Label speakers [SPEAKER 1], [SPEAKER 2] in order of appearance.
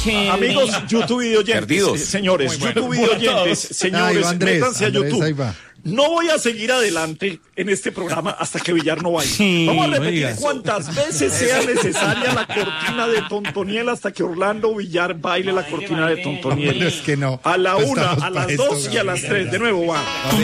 [SPEAKER 1] Amigos, YouTube video oyentes,
[SPEAKER 2] Perdidos.
[SPEAKER 1] señores, YouTube video oyentes, señores,
[SPEAKER 3] Andrés,
[SPEAKER 1] métanse a
[SPEAKER 3] Andrés,
[SPEAKER 1] YouTube.
[SPEAKER 3] ahí va.
[SPEAKER 1] No voy a seguir adelante en este programa hasta que Villar no baile. Vamos a repetir cuantas veces sea necesaria la cortina de Tontoniel hasta que Orlando Villar baile la cortina de Tontoniel.
[SPEAKER 3] Es que no.
[SPEAKER 1] A la
[SPEAKER 3] No
[SPEAKER 1] 1,
[SPEAKER 3] estamos
[SPEAKER 1] a
[SPEAKER 3] para
[SPEAKER 1] las
[SPEAKER 3] esto,
[SPEAKER 1] 2 y a las 3. De nuevo va.